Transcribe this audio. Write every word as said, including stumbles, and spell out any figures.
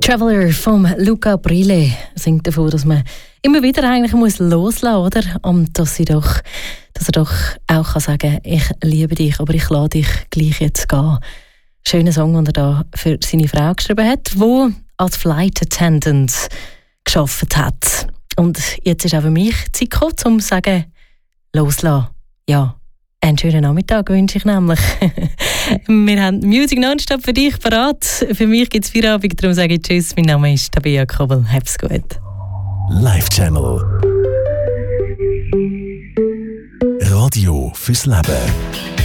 Traveler vom Luca Brile singt davon, dass man immer wieder eigentlich muss loslassen, oder? Und dass sie doch, dass er doch auch kann sagen, ich liebe dich, aber ich lasse dich gleich jetzt gehen. Schöner Song, den er da für seine Frau geschrieben hat, die als Flight Attendant gearbeitet hat. Und jetzt ist auch für mich Zeit gekommen, um zu sagen, loslassen. Ja, einen schönen Nachmittag wünsche ich nämlich. Wir haben Music Nonstop für dich parat. Für mich gibt es Feierabend, darum sage ich Tschüss. Mein Name ist Tabea Kobel. Hab's gut. Live Channel. Radio fürs Leben.